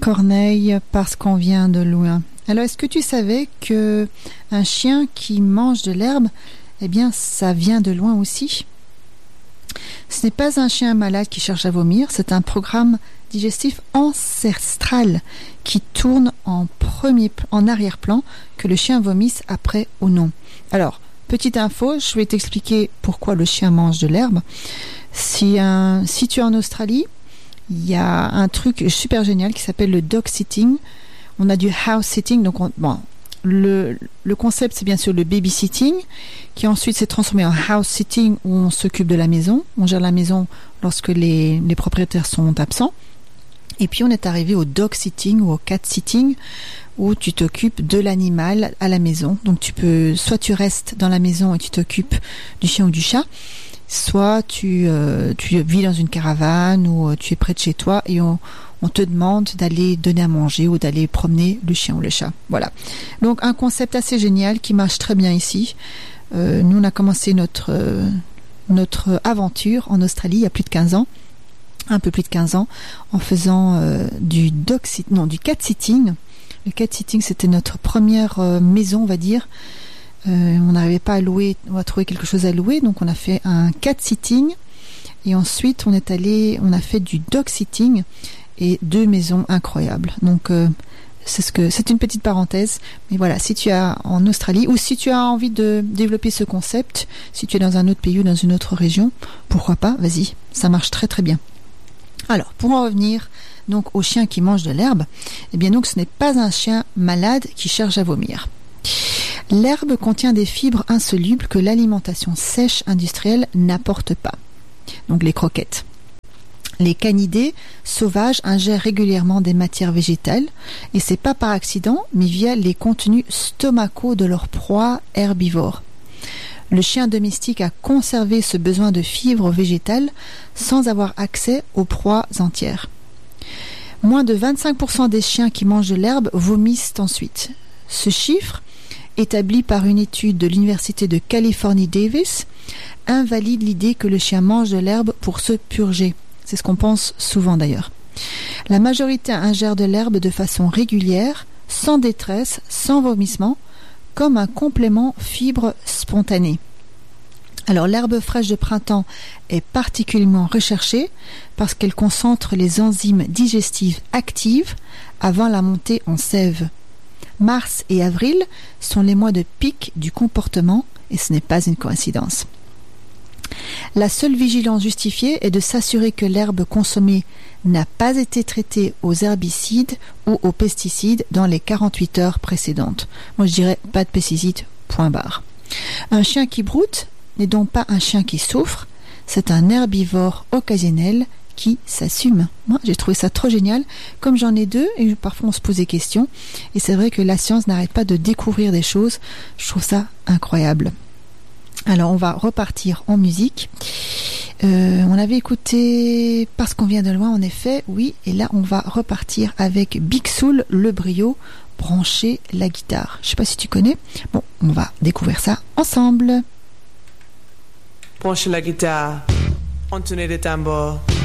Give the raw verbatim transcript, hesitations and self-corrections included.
Corneille, parce qu'on vient de loin. Alors, est-ce que tu savais que un chien qui mange de l'herbe, eh bien, ça vient de loin aussi? Ce n'est pas un chien malade qui cherche à vomir, c'est un programme digestif ancestral qui tourne en premier, en arrière-plan, que le chien vomisse après ou non. Alors, petite info, je vais t'expliquer pourquoi le chien mange de l'herbe. Si, un, si tu es en Australie, il y a un truc super génial qui s'appelle le dog sitting. On a du house sitting, donc on, bon, le, le concept c'est bien sûr le baby sitting, qui ensuite s'est transformé en house sitting où on s'occupe de la maison, on gère la maison lorsque les, les propriétaires sont absents. Et puis on est arrivé au dog sitting ou au cat sitting où tu t'occupes de l'animal à la maison. Donc tu peux, soit tu restes dans la maison et tu t'occupes du chien ou du chat, soit tu, euh, tu vis dans une caravane ou euh, tu es près de chez toi et on, on te demande d'aller donner à manger ou d'aller promener le chien ou le chat. Voilà. Donc un concept assez génial qui marche très bien ici. Euh, nous on a commencé notre, euh, notre aventure en Australie il y a plus de quinze ans. Un peu plus de quinze ans, en faisant euh, du dog sit, non, du cat sitting. Le cat sitting, c'était notre première euh, maison, on va dire. Euh, on n'arrivait pas à louer, on a trouvé quelque chose à louer, donc on a fait un cat sitting. Et ensuite, on est allé, on a fait du dog sitting et deux maisons incroyables. Donc, euh, c'est ce que, c'est une petite parenthèse. Mais voilà, si tu es en Australie ou si tu as envie de développer ce concept, si tu es dans un autre pays ou dans une autre région, pourquoi pas, vas-y, ça marche très très bien. Alors, pour en revenir donc au chien qui mange de l'herbe, eh bien donc ce n'est pas un chien malade qui cherche à vomir. L'herbe contient des fibres insolubles que l'alimentation sèche industrielle n'apporte pas. Donc les croquettes. Les canidés sauvages ingèrent régulièrement des matières végétales et c'est pas par accident, mais via les contenus stomacaux de leurs proies herbivores. Le chien domestique a conservé ce besoin de fibres végétales sans avoir accès aux proies entières. Moins de vingt-cinq pour cent des chiens qui mangent de l'herbe vomissent ensuite. Ce chiffre, établi par une étude de l'Université de Californie Davis, invalide l'idée que le chien mange de l'herbe pour se purger. C'est ce qu'on pense souvent d'ailleurs. La majorité ingère de l'herbe de façon régulière, sans détresse, sans vomissement, comme un complément fibre spontanée. Alors l'herbe fraîche de printemps est particulièrement recherchée parce qu'elle concentre les enzymes digestives actives avant la montée en sève. Mars et avril sont les mois de pic du comportement et ce n'est pas une coïncidence. La seule vigilance justifiée est de s'assurer que l'herbe consommée n'a pas été traitée aux herbicides ou aux pesticides dans les quarante-huit heures précédentes. Moi je dirais pas de pesticides, point barre. Un chien qui broute n'est donc pas un chien qui souffre, c'est un herbivore occasionnel qui s'assume. Moi j'ai trouvé ça trop génial, comme j'en ai deux et parfois on se pose des questions et c'est vrai que la science n'arrête pas de découvrir des choses, je trouve ça incroyable. Alors on va repartir en musique. Euh, on avait écouté Parce qu'on vient de loin en effet, oui, et là on va repartir avec Big Soul, le brio, brancher la guitare. Je sais pas si tu connais. Bon, on va découvrir ça ensemble. Brancher la guitare, entonner les tambours.